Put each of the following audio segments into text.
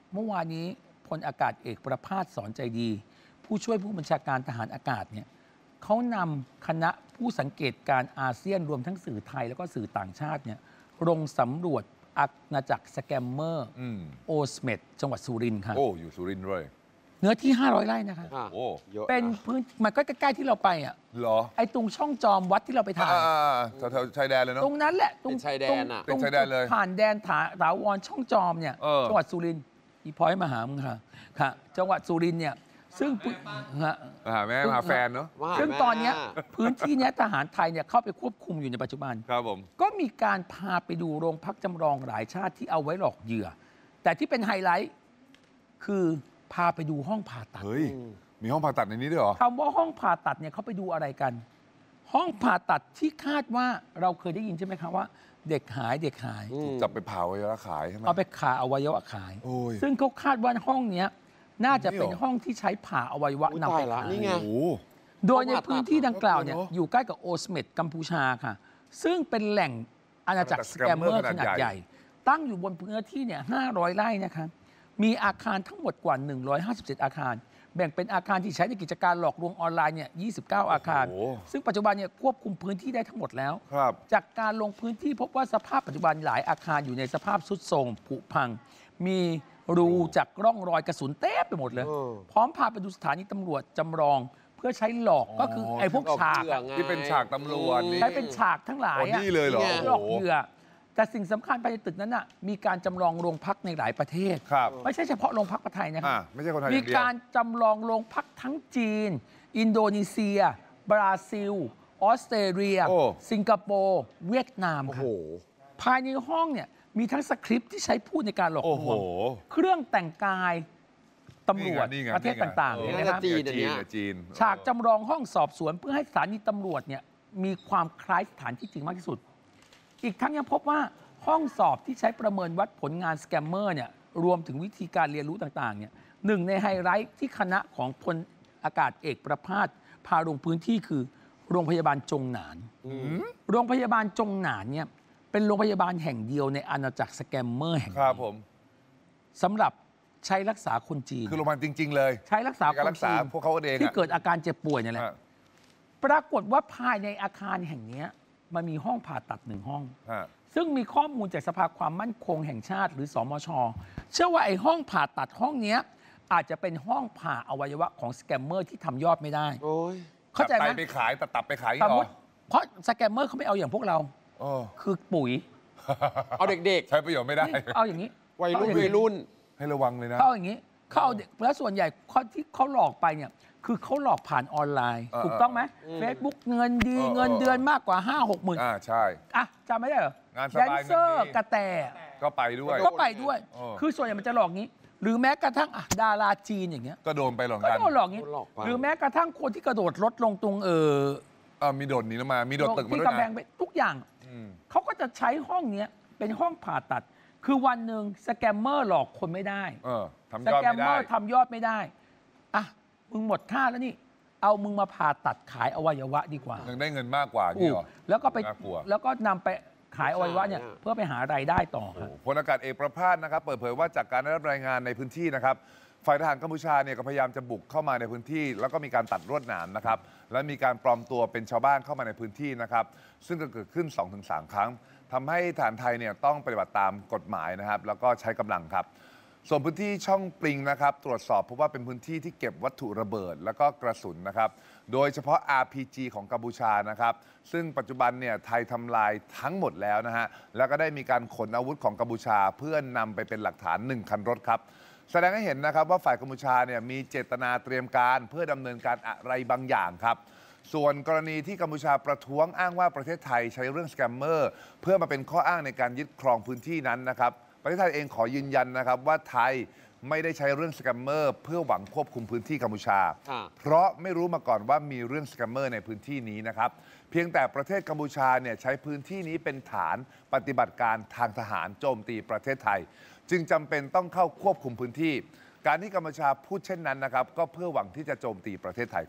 เมื่อวานนี้พลอากาศเอกประภาสสอนใจดี ผู้ช่วยผู้บัญชาการทหารอากาศเนี่ยเขานำคณะผู้สังเกตการอาเซียนรวมทั้งสื่อไทยแล้วก็สื่อต่างชาติเนี่ยลงสำรวจอาณาจักรสแกมเมอร์โอสเมดจังหวัดสุรินทร์ครับโอ้อยู่สุรินทร์ด้วยเนื้อที่500 ไร่นะคะโอ้เยอะเป็นพื้นมันก็ใกล้ๆที่เราไปอ่ะเหรอไอ้ตรงช่องจอมวัดที่เราไปถ่ายแถวชายแดนเลยเนาะตรงนั้นแหละตรงชายแดนอ่ะเป็นชายแดนเลยผ่านแดนถาวรช่องจอมเนี่ยจังหวัดสุรินทร์อีพอยมาหามึงค่ะจังหวัดสุรินทร์เนี่ยซึ่งแม่มาแฟนเนาะซึ่งตอนนี้พื้นที่นี้ทหารไทยเนี่ยเข้าไปควบคุมอยู่ในปัจจุบันครับผมก็มีการพาไปดูโรงพักจำลองหลายชาติที่เอาไว้หลอกเหยื่อแต่ที่เป็นไฮไลท์คือพาไปดูห้องผ่าตัดเฮ้ยมีห้องผ่าตัดในนี้ด้วยเหรอคำว่าห้องผ่าตัดเนี่ยเขาไปดูอะไรกันห้องผ่าตัดที่คาดว่าเราเคยได้ยินใช่ไหมครับว่าเด็กหายจับไปเผาอวัยวะขายใช่ไหมเอาไปขาอวัยวะขายซึ่งเขาคาดว่าห้องเนี้ยน่าจะเป็นห้องที่ใช้ผ่าอวัยวะนำไปขายนี่ไงโดยในพื้นที่ดังกล่าวเนี่ยอยู่ใกล้กับโอสเมดกัมพูชาค่ะซึ่งเป็นแหล่งอาณาจักรสแกมเมอร์ขนาดใหญ่ตั้งอยู่บนพื้นที่เนี่ย500 ไร่นะคะมีอาคารทั้งหมดกว่า157อาคารแบ่งเป็นอาคารที่ใช้ในกิจการหลอกลวงออนไลน์เนี่ย29อาคารซึ่งปัจจุบันเนี่ยควบคุมพื้นที่ได้ทั้งหมดแล้วจากการลงพื้นที่พบว่าสภาพปัจจุบันหลายอาคารอยู่ในสภาพทรุดโทรมผุพังมีรูจากร่องรอยกระสุนเต็มไปหมดเลยพร้อมพาไปดูสถานีตำรวจจำลองเพื่อใช้หลอกก็คือไอ้พวกฉากที่เป็นฉากตำรวจใช้เป็นฉากทั้งหลายนี่เลยเหรอหลอกเหยื่อแต่สิ่งสำคัญภายในตึกนั้นน่ะมีการจำลองโรงพักในหลายประเทศไม่ใช่เฉพาะโรงพักประเทศไทยนะครับไม่ใช่คนไทยมีการจำลองโรงพักทั้งจีนอินโดนีเซียบราซิลออสเตรเลียสิงคโปร์เวียดนามครับภายในห้องเนี่ยมีทั้งสคริปต์ที่ใช้พูดในการหลอกลวงเครื่องแต่งกายตำรวจประเทศต่างๆเนี่ยนะครับฉากจำลองห้องสอบสวนเพื่อให้สถานีตำรวจเนี่ยมีความคล้ายสถานที่จริงมากที่สุดอีกทั้งยังพบว่าห้องสอบที่ใช้ประเมินวัดผลงานสแกมเมอร์เนี่ยรวมถึงวิธีการเรียนรู้ต่างๆเนี่ยหนึ่งในไฮไลท์ที่คณะของพลอากาศเอกประภาสพาลงพื้นที่คือโรงพยาบาลจงหนานโรงพยาบาลจงหนานเนี่ยเป็นโรงพยาบาลแห่งเดียวในอาณาจักรสแกมเมอร์แห่งครับผมสำหรับใช้รักษาคนจีนคือโรงพยาบาลจริงๆเลยใช้รักษาคนจีนพวกเขาเองที่เกิดอาการเจ็บป่วยนี่แหละปรากฏว่าภายในอาคารแห่งนี้มันมีห้องผ่าตัด1 ห้องซึ่งมีข้อมูลจากสภาความมั่นคงแห่งชาติหรือสมช.เชื่อว่าไอ้ห้องผ่าตัดห้องนี้อาจจะเป็นห้องผ่าอวัยวะของสแกมเมอร์ที่ทำยอดไม่ได้เข้าใจไหมไปขายตับไปขายเพราะสแกมเมอร์เขาไม่เอาอย่างพวกเราคือปุ๋ยเอาเด็กๆใช้ประโยชน์ไม่ได้เอาอย่างนี้วัยรุ่นให้ระวังเลยนะเขาเอาอย่างนี้เขาเอาเด็กแล้วส่วนใหญ่ที่เขาหลอกไปเนี่ยคือเขาหลอกผ่านออนไลน์ถูกต้องไหม Facebook เงินดีเงินเดือนมากกว่า 5-6 หมื่นใช่จำไม่ได้เหรอแดนเซอร์กระแตก็ไปด้วยคือส่วนใหญ่มันจะหลอกงี้หรือแม้กระทั่งดาราจีนอย่างเงี้ยก็โดนไปหลอกกันก็โดนหลอกงี้หรือแม้กระทั่งคนที่กระโดดรถลงตรงมีโดดหนีมามีโดดตึกมาด้วยนะที่กำแพงทุกอย่างเขาก็จะใช้ห้องนี้เป็นห้องผ่าตัดคือวันหนึ่งสแกมเมอร์หลอกคนไม่ได้สแกมเมอร์ทำยอดไม่ได้มึงหมดค่าแล้วนี่เอามึงมาผ่าตัดขายอวัยวะดีกว่ายังได้เงินมากกว่านี่หรอแล้วก็นำไปขายอวัยวะเนี่ยเพื่อไปหารายได้ต่อพลอากาศเอกประภาสนะครับเปิดเผยว่าจากการได้รับรายงานในพื้นที่นะครับฝ่ายทหารกัมพูชาเนี่ยก็พยายามจะบุกเข้ามาในพื้นที่แล้วก็มีการตัดลวดหนามนะครับและมีการปลอมตัวเป็นชาวบ้านเข้ามาในพื้นที่นะครับซึ่งก็เกิดขึ้น 2-3 ครั้งทำให้ทหารไทยเนี่ยต้องปฏิบัติตามกฎหมายนะครับแล้วก็ใช้กำลังครับส่วนพื้นที่ช่องปริงนะครับตรวจสอบพบว่าเป็นพื้นที่ที่เก็บวัตถุระเบิดแล้วก็กระสุนนะครับโดยเฉพาะ RPG ของกัมพูชานะครับซึ่งปัจจุบันเนี่ยไทยทำลายทั้งหมดแล้วนะฮะแล้วก็ได้มีการขนอาวุธของกัมพูชาเพื่อนำไปเป็นหลักฐาน1 คันรถครับแสดงให้เห็นนะครับว่าฝ่ายกัมพูชาเนี่ยมีเจตนาเตรียมการเพื่อดำเนินการอะไรบางอย่างครับส่วนกรณีที่กัมพูชาประท้วงอ้างว่าประเทศไทยใช้เรื่องสแกมเมอร์เพื่อมาเป็นข้ออ้างในการยึดครองพื้นที่นั้นนะครับประเทศไทยเองขอยืนยันนะครับว่าไทยไม่ได้ใช้เรื่องสแกมเมอร์เพื่อหวังควบคุมพื้นที่กัมพูชาเพราะไม่รู้มาก่อนว่ามีเรื่องสแกมเมอร์ในพื้นที่นี้นะครับเพียงแต่ประเทศกัมพูชาเนี่ยใช้พื้นที่นี้เป็นฐานปฏิบัติการทางทหารโจมตีประเทศไทยจึงจำเป็นต้องเข้าควบคุมพื้นที่การที่กัมพูชาพูดเช่นนั้นนะครับก็เพื่อหวังที่จะโจมตีประเทศไทยครับ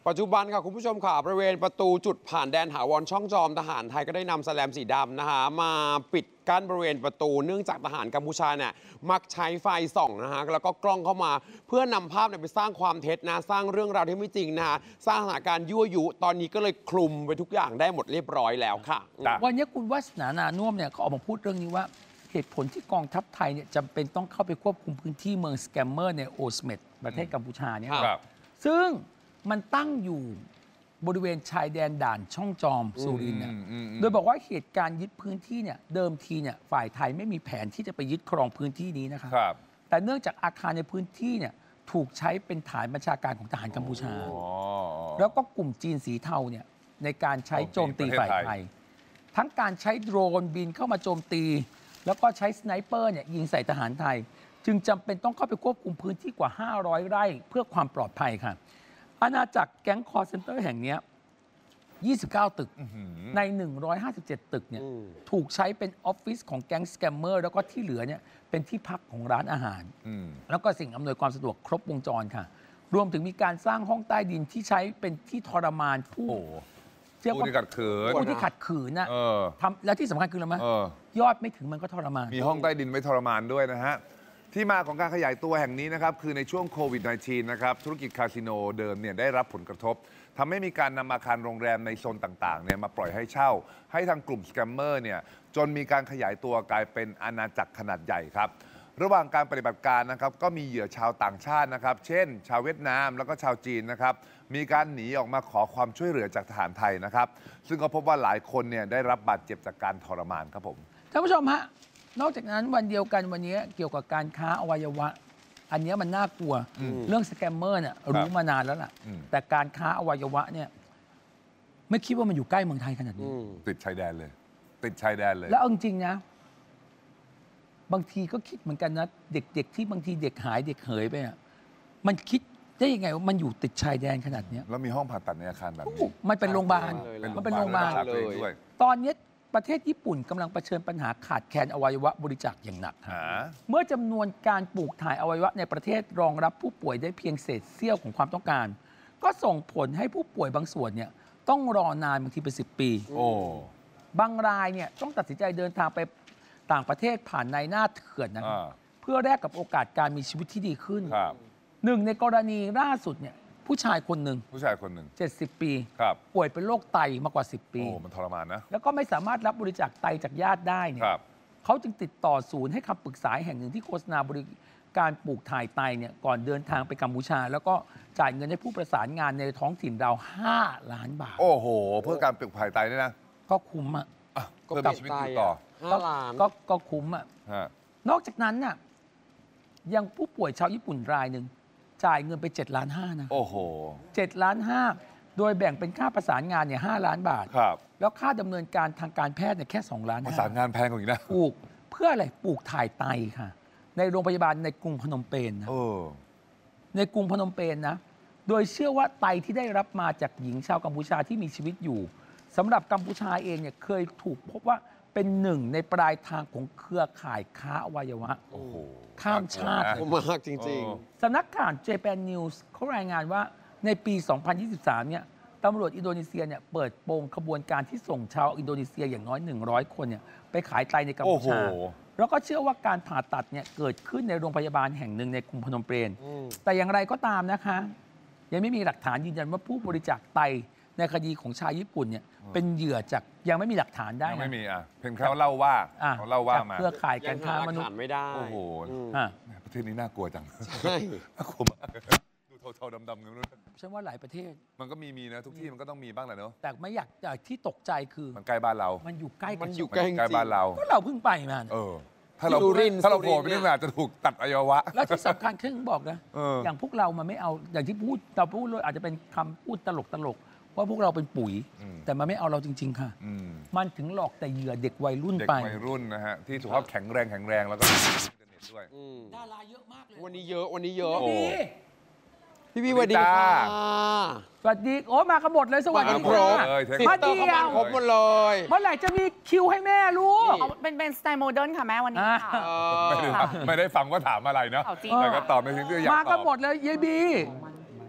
ปัจจุบันค่ะคุณผู้ชมค่ะบริเวณประตูจุดผ่านแดนถาวรช่องจอมทหารไทยก็ได้นำแสลมสีดำนะคะมาปิดกั้นบริเวณประตูเนื่องจากทหารกัมพูชาเนี่ยมักใช้ไฟส่องนะฮะแล้วก็กล้องเข้ามาเพื่อนำภาพไปสร้างความเท็จนะสร้างเรื่องราวที่ไม่จริงนะฮะสร้างสถานการณ์ยั่วยุตอนนี้ก็เลยคลุมไปทุกอย่างได้หมดเรียบร้อยแล้วค่ะวันนี้คุณวาสนานานุ่วมเนี่ยเขาออกมาพูดเรื่องนี้ว่าเหตุผลที่กองทัพไทยเนี่ยจำเป็นต้องเข้าไปควบคุมพื้นที่เมืองสแกมเมอร์ในโอสเมดประเทศกัมพูชาเนี่ยครับซึ่งมันตั้งอยู่บริเวณชายแดนด่านช่องจอมสุรินทร์เนี่ยโดยบอกว่าเหตุการณ์ยึดพื้นที่เนี่ยเดิมทีเนี่ยฝ่ายไทยไม่มีแผนที่จะไปยึดครองพื้นที่นี้นะครับครับแต่เนื่องจากอาคารในพื้นที่เนี่ยถูกใช้เป็นฐานบัญชาการของทหารกัมพูชา แล้วก็กลุ่มจีนสีเทาเนี่ยในการใช้โจมตีฝ่ายไทย ทั้งการใช้โดรนบินเข้ามาโจมตี แล้วก็ใช้สไนเปอร์เนี่ยยิงใส่ทหารไทย จึงจำเป็นต้องเข้าไปควบคุมพื้นที่กว่า 500 ไร่เพื่อความปลอดภัยค่ะ อาณาจักรแก๊งคอร์เซนเตอร์แห่งเนี้ย29 ตึกใน 157 ตึกเนี่ยถูกใช้เป็นออฟฟิศของแก๊งสแกมเมอร์แล้วก็ที่เหลือเนี่ยเป็นที่พักของร้านอาหาร แล้วก็สิ่งอำนวยความสะดวกครบวงจรค่ะ รวมถึงมีการสร้างห้องใต้ดินที่ใช้เป็นที่ทรมานผู้ผู้ที่ขัดขืนผู้ที่ขัดขืนนะทำแล้วที่สำคัญคืออะไรไหมยอดไม่ถึงมันก็ทรมานมีห้องใต้ดินไว้ทรมานด้วยนะฮะ ที่มาของการขยายตัวแห่งนี้นะครับ คือในช่วงโควิด -19 นะครับ ธุรกิจคาสิโนเดิมเนี่ยได้รับผลกระทบทำให้มีการนำอาคารโรงแรมในโซนต่างๆเนี่ยมาปล่อยให้เช่า ให้ทางกลุ่มสแกมเมอร์เนี่ยจนมีการขยายตัวกลายเป็นอาณาจักรขนาดใหญ่ครับ ระหว่างการปฏิบัติการนะครับก็มีเหยื่อชาวต่างชาตินะครับ เช่น ชาวเวียดนามแล้วก็ชาวจีนนะครับมีการหนีออกมาขอความช่วยเหลือจากทหารไทยนะครับซึ่งก็พบว่าหลายคนเนี่ยได้รับบาดเจ็บจากการทรมานครับผมท่านผู้ชมฮะนอกจากนั้นวันเดียวกันวันนี้เกี่ยวกับการค้าอวัยวะ อันนี้มันน่ากลัวเรื่องสแกมเมอร์เนี่ยรู้มานานแล้วล่ะแต่การค้าอวัยวะเนี่ยไม่คิดว่ามันอยู่ใกล้เมืองไทยขนาดนี้ติดชายแดนเลย ติดชายแดนเลยแล้วเอาจริงๆนะบางทีก็คิดเหมือนกันนะเด็กๆที่บางทีเด็กหายเด็กเหยไปอ่ะมันคิดได้ยังไงว่ามันอยู่ติดชายแดนขนาดเนี้ยแล้วมีห้องผ่าตัดในอาคารแบบนี้มันเป็นโรงพยาบาลมันเป็นโรงพยาบาลเลยด้วยตอนนี้ประเทศญี่ปุ่นกำลังเผชิญปัญหาขาดแคลนอวัยวะบริจาคอย่างหนัก เมื่อจำนวนการปลูกถ่ายอวัยวะในประเทศรองรับผู้ป่วยได้เพียงเศษเสี้ยวของความต้องการ ก็ส่งผลให้ผู้ป่วยบางส่วนเนี่ยต้องรอนานบางทีเป็น10 ปีโอ้บางรายเนี่ยต้องตัดสินใจเดินทางไปต่างประเทศผ่านในหน้าเถื่อนนะครับเพื่อแลกกับโอกาสการมีชีวิตที่ดีขึ้นครับหนึ่งในกรณีล่าสุดเนี่ยผู้ชายคนหนึ่งผู้ชายคนหนึ่ง 70 ปีครับป่วยเป็นโรคไตมากกว่า 10 ปีโอ้มันทรมานนะแล้วก็ไม่สามารถรับบริจาคไตจากญาติได้เนี่ยครับเขาจึงติดต่อศูนย์ให้คำปรึกษาแห่งหนึ่งที่โฆษณาบริการปลูกถ่ายไตเนี่ยก่อนเดินทางไปกัมพูชา แล้วก็จ่ายเงินให้ผู้ประสานงานในท้องถิ่นเรา5 ล้านบาทโอ้โห เพื่อการปลูกถ่ายไตเนี่ยนะก็คุ้มอ่ะเพื่อมีชีวิตอยู่ต่อ 5 ล้านก็คุ้มอ่ะฮะนอกจากนั้นน่ะยังผู้ป่วยชาวญี่ปุ่นรายหนึ่งจ่ายเงินไป7.5 ล้านนะโอ้โห 7.5 ล้านโดยแบ่งเป็นค่าประสานงานเนี่ย5 ล้านบาทครับแล้วค่าดำเนินการทางการแพทย์เนี่ยแค่2 ล้านประสานงานแพงกว่าอีกนะปลูกเพื่ออะไรปลูกถ่ายไตค่ะ ในโรงพยาบาลในกรุงพนมเปญนะเออในกรุงพนมเปญนะ โดยเชื่อว่าไตที่ได้รับมาจากหญิงชาวกัมพูชาที่มีชีวิตอยู่สำหรับกัมพูชาเองเนี่ยเคยถูกพบว่าเป็นหนึ่งในปลายทางของเครือข่ายค้าอวัยวะโอ้โหข้ามชาติโอ้มากจริงสำนักข่าว Japan News เขารายงานว่าในปี 2023 เนี่ยตำรวจอินโดนีเซียเนี่ยเปิดโปงขบวนการที่ส่งชาวอินโดนีเซียอย่างน้อย 100 คนเนี่ยไปขายไตในกัมพูชาโอ้โหแล้วก็เชื่อว่าการผ่าตัดเนี่ยเกิดขึ้นในโรงพยาบาลแห่งหนึ่งในกรุงพนมเปญแต่อย่างไรก็ตามนะคะ ยังไม่มีหลักฐานยืนยันว่าผู้บริจาคไตในคดีของชายญี่ปุ่นเนี่ยเป็นเหยื่อจากยังไม่มีหลักฐานได้ยังนะไม่มีอ่ะ เพียงแค่เล่าว่าเขาเล่าว่าจากมาเครือข่ายๆ ยักาง รหาค้าหลัมกนุษฐานย์ไม่ได้โอ้โหอ่ะประเทศนี้น่ากลัวจังใช่น่ากลัวมากดูเทาๆดำๆกันนู้นฉันว่าหลายประเทศมันก็มีนะทุกที่มันก็ต้องมีบ้างแหละเนอะแต่ไม่อยากแต่ที่ตกใจคือมันใกล้บ้านเรามันอยู่ใกล้มันอยู่มันใกล้บ้านเราก็เราเพิ่งไปมาเออ ถ้าเราสุรินทร์ถ้าเราโผล่ไปสุรินทร์นี่มันอาจจะถูกตัดอวัยวะแล้วที่สำคัญคือบอกนะเอออย่างพวกเรามันไม่เอาอย่างที่พูดเราพูดเลยอาจจะเป็นคำพูดตลกว่าพวกเราเป็นปุ๋ย แต่มันไม่เอาเราจริง ๆ ค่ะอืมมันถึงหลอกแต่เหยื่อเด็กวัยรุ่นเด็กไปวัยรุ่นนะฮะ ที่สุขภาพแข็งแรงแล้วก็มีอินเทอร์เน็ตด้วยดาราเยอะมากเลยวันนี้เยอะ วันนี้เยอะโอ้พี่สวัสดีค่ะสวัสดีโอ้มากันหมดเลยสวัสดีมาครบค่ะเลยซิสเตอร์เข้ามาครบหมดเลยเมื่อไหร่จะมีคิวให้แม่ลูกเอาเป็นสไตล์โมเดิร์นค่ะแม่วันนี้ค่ะไม่ได้ฟังว่าถามอะไรเนาะเอาจริงแต่ก็ตอบในสิ่งที่อยากตอบมากันหมดเลยยายบี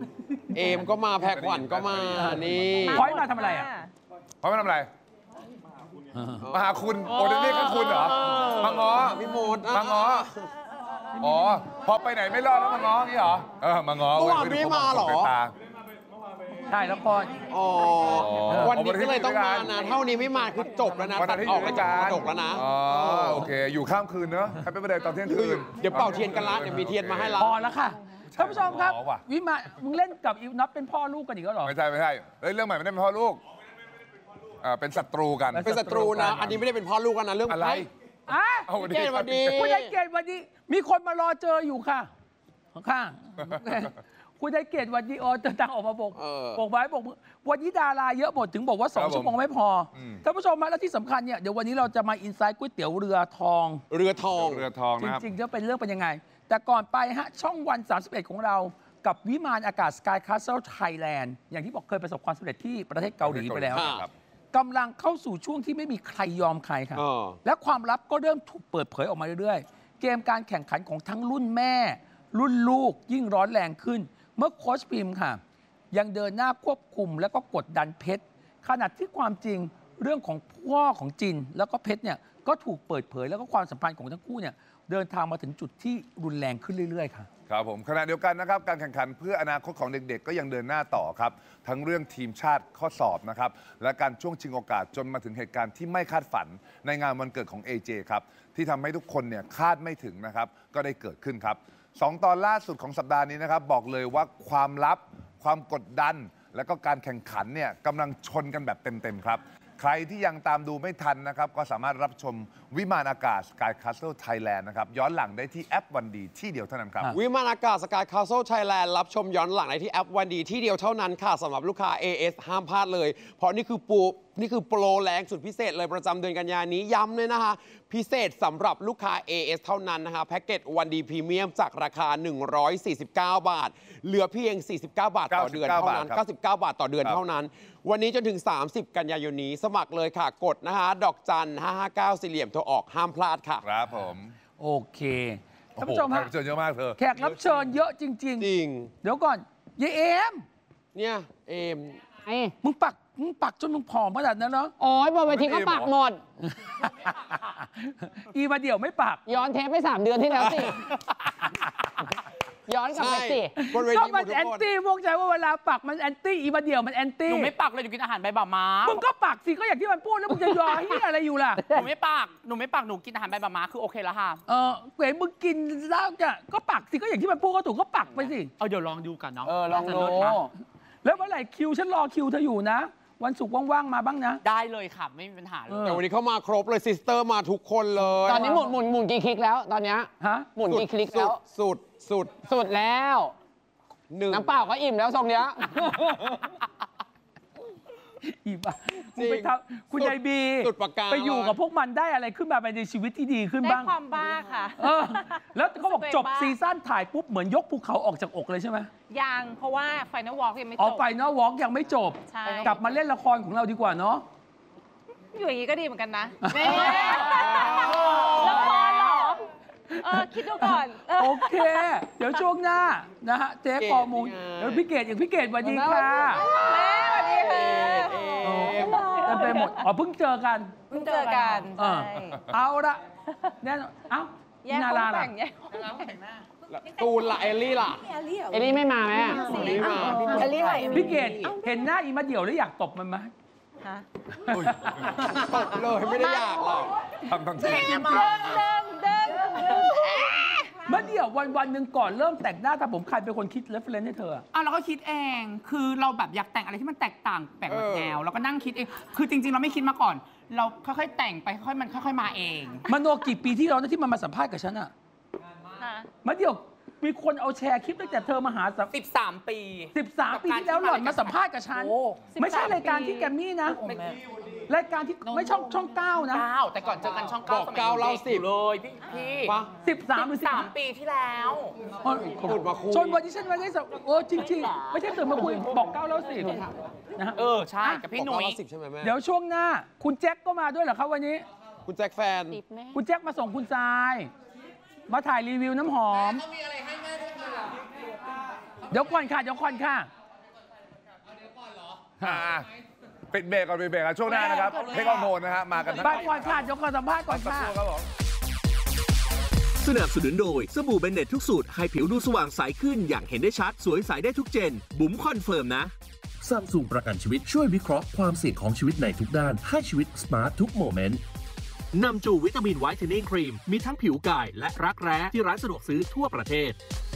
เอมก็มาแพรขวัญก็มา นี่พอยมาทำอะไรอ่ะเพราะไม่ทำอะไร มาหาคุณ โอ้เดี๋ยวนี้ก็คุณเหรอ มาง้อพี่มดมาง้อ อ๋อ พอไปไหนไม่รอดแล้วมาง้อนี่เหรอ มาง้อเมื่อวานไม่มาเหรอใช่แล้วพออ๋อ วันนี้ก็เลยต้องมานะ เท่านี้ไม่มาคือจบแล้วนะวันตันั้ดนที่อออกยู่แล้ด้ววยจะกันจบแล้วนะอ๋อ โอเค อยู่ข้ามคืนเนอะแฮปปี้เบอร์เดย์ตอนเที่ยงคืนเดี๋ยวเป่าเทียนกันละเดี๋ยวมีเทียนมาให้ละพอแล้วค่ะท่านผู้ชมครับอ๋อว่ะวิมานมึงเล่นกับอีน็อตเป็นพ่อลูกกันอีกแล้วเหรอไม่ใช่เฮ้ยเรื่องใหม่ไม่ได้เป็นพ่อลูกเป็นศัตรูกันเป็นศัตรูนะ อันนี้ไม่ได้เป็นพ่อลูกกันนะเรื่องอะไรอ่ะเอาพี่เกดสวัสดีคุณยายเกดวันนี้มีคนมารอเจออยู่ค่ะข้างๆคุณยายเกดวันนี้เดินทางออกมาบอกไว้บอกวันนี้ดาราเยอะหมดถึงบอกว่า 2 ชั่วโมงไม่พอท่านผู้ชมมาแล้วที่สำคัญเนี่ยเดี๋ยววันนี้เราจะมาอินไซต์ก๋วยเตี๋ยวเรือทองเรือทองเรือทองจนะครับริงๆจะเป็นเรื่องเป็นยังไง แต่ก่อนไปฮะช่องวัน 31 ของเรากับวิมานอากาศ Sky Castle Thailand อย่างที่บอกเคยประสบความสำเร็จที่ประเทศเกาหลีไปแล้วครับกำลังเข้าสู่ช่วงที่ไม่มีใครยอมใครครับอ๋อและความลับก็เริ่มถูกเปิดเผยออกมาเรื่อยๆ เกมการแข่งขันของทั้งรุ่นแม่ รุ่นลูกยิ่งร้อนแรงขึ้น เมื่อโค้ชพิมพ์ค่ะ ยังเดินหน้าควบคุมแล้วก็กดดันเพชรขณะที่ความจริงเรื่องของพ่อของจินแล้วก็เพชรเนี่ยก็ถูกเปิดเผยแล้วก็ความสัมพันธ์ของทั้งคู่เนี่ยเดินทางมาถึงจุดที่รุนแรงขึ้นเรื่อยๆค่ะครับผมขณะเดียวกันนะครับการแข่งขันเพื่ออนาคตของเด็กๆ ก็ยังเดินหน้าต่อครับ ทั้งเรื่องทีมชาติข้อสอบนะครับและการช่วงชิงโอกาสจนมาถึงเหตุการณ์ที่ไม่คาดฝันในงานวันเกิดของ AJ ครับที่ทำให้ทุกคนเนี่ยคาดไม่ถึงนะครับก็ได้เกิดขึ้นครับ2 ตอนล่าสุดของสัปดาห์นี้นะครับบอกเลยว่าความลับ ความกดดัน และก็การแข่งขันเนี่ยกำลังชนกันแบบเต็มๆครับใครที่ยังตามดูไม่ทันนะครับก็สามารถรับชมวิมานอากาศ Sky Castle Thailand นะครับย้อนหลังได้ที่แอปวันดีที่เดียวเท่านั้นครับวิมานอากาศสกายคาสเซิลไทยแลนด์รับชมย้อนหลังได้ที่แอปวันดีที่เดียวเท่านั้นค่ะสำหรับลูกค้า AS ห้ามพลาดเลย เพราะนี่คือโปรแรงสุดพิเศษเลยประจำเดือนกันยายนนี้ย้ำเลยนะคะ พิเศษสำหรับลูกค้า AS เท่านั้นนะคะแพ็กเกจวันดีพรีเมียมจากราคา 149 บาท เหลือเพียง 49 บาทต่อเดือนเท่านั้น 99 บาทต่อเดือนเท่านั้น วันนี้จนถึง 30 กันยายนนี้สมัครเลยค่ะกดนะคะดอกจัน 559 สี่เหลี่ยมโทรออกห้ามพลาดค่ะครับผมโอเคท่านผู้ชมแขฮะกรับเชิญเยอะมากเธอแขกรับเชิญเยอะจริงจริงๆ เดี๋ยวก่อนยายเอมเนี่ยเอมมึงปักจนมึงผอมขนาดนั้นเนาะโอ้ยบนเวทีก็ปักหมดอีมาเดี่ยวไม่ปักย้อนเทปไป3 เดือนที่แล้วสิ ย้อนกลับไปสิบนเวก็ทีมันทุกแอนคนตี้พวกใจว่าเวลาปักมันแอนตี้อีมาเดี่ยวมันแอนตี้หนูไม่ปักเลยหนูกินอาหารใบบ่าม้ามึงก็ปักสิก็อย่างที่มันพูดแล้วมึงจะยอเฮียอะไรอยู่ล่ะหนูไม่ปักหนูกินอาหารใบบ่าม้าคือโอเคแล้วค่ะเห็นมึงกินแล้วเนี่ยก็ปักสิก็อย่างที่มันพูดก็ถูกก็ปักไปสิเดี๋ยวลองดูกันเนาะลองดูแล้วเมื่อไหร่คิวฉันรอคิวเธออยู่นะ วันศุกร์ว่างๆมาบ้างนะได้เลยค่ะ ไม่มีปัญหาเลยแต่วันนี้เข้ามาครบเลยซิสเตอร์มาทุกคนเลยตอนนี้หมุนกี่คลิกแล้ว ตอนเนี้ยฮะหมุนกี่คลิกแล้วสุดแล้วหนึ่งน้ำเปล่าก็อิ่มแล้วทรงเนี้ยอีบ้ามึงไปทำคุณยายบีสุดปากกาไปอยู่กับพวกมันได้อะไรขึ้นมาในชีวิตที่ดีขึ้นได้บ้างความบ้าค่ะแล้วเขาบอกรู้สึกจบบ้าซีซั่นถ่ายปุ๊บเหมือนยกภูเขาออกจากอกเลยใช่ไหมยังเพราะว่า Final Walk ยังไม่อจอกบไปเนาะวอล์กยังไม่จบใช่กลับมาเล่นละครของเราดีกว่าเนาะอยู่อย่างนี้ก็ดีเหมือนกันนะนี่ละครเหรอ คิดดูก่อนโอเค เดี๋ยวช่วงหน้านะฮะเจ๊กอมูลเกดนี่ไงแล้วพี่เกดอย่างพี่เกดสวัสดีค่ะแม่สวัสดีค่ะเต็มไปหมดเพิ่งเจอกันเพิ่งเจอกันเออใช่เอาละแน่นอนเอ้าแยกนาห้ราองล่ะแต่งแยกห้องแต่งตูนล่ะเอลลี่ล่ะเอลลี่ไม่มาแม่ไม่มาเอลลี่ไหวพี่เกดเห็นหน้าอีมาเดี่ยวแล้วอยากตบมันไหมฮะตกเลยไม่ได้อยากหรอกทำทั้งทีเดินมาเดี่ยววันหนึ่งก่อนเริ่มแต่งหน้าถ้าผมใครเป็นคนคิดเรฟเฟรนซ์ให้เธอเราก็คิดเอง คือเราแบบอยากแต่งอะไรที่มันแตกต่างแปลกแนวเราก็นั่งคิดเอง คือจริงๆ เราไม่คิดมาก่อน เราค่อยๆแต่งไปค่อยๆมันค่อยๆมาเองมโนกี่ปีที่แล้วนะที่มันมาสัมภาษณ์กับฉันอะค่ะมาเดี่ยวมีคนเอาแชร์คลิปตั้งแต่เธอมาหาสัม 13 ปี 13 ปีที่แล้วหล่อนมาสัมภาษณ์กับฉันโอ้ไม่ใช่รายการที่แกมมี่นะ รายการที่ไม่ช่อง9นะ 9แต่ก่อนเจอกันช่องบอก 9สมัยเก้าเล่าด็กๆ 10 เลยพี่ปะ 13หรือ 3 ปีที่แล้วพูดมาคู่จนวันที่ฉันมาได้สัมจริงๆ ไม่ใช่ตื่นมาคุยบอก9แล้ว10นะฮะใช่กับพี่หนุ่ยบอก910ใช่ไหมแม่เดี๋ยวช่วงหน้าคุณแจ็คก็มาด้วยเหรอครับวันนี้คุณแจ็คแฟนติดแม่คุณแจ็คมาส่งคุณทราย มาถ่ายรีวิวน้ำหอม เดี๋ยวก่อนค่ะปิดเบรกก่อนปิดเบรกกันช่วงหน้านะครับเทคฮอร์โมนนะฮะมากันทั้งบ้านก่อนค่ะยกขอสัมภาษณ์ก่อนสักค่ะครู่ครับผมสนับสนุนโดยสบู่เบนเน็ตทุกสูตรให้ผิวดูสว่างใสขึ้นอย่างเห็นได้ชัดสวยใสได้ทุกเจนบุ๋มคอนเฟิร์มนะซัมซุงประกันชีวิตช่วยวิเคราะห์ความเสี่ยงของชีวิตในทุกด้านให้ชีวิตสมาร์ททุกโมเมนต์นำจูวิตามินไวท์เทนนิ่งครีมมีทั้งผิวกายและรักแร้ที่ร้านสะดวกซื้อทั่วประเทศ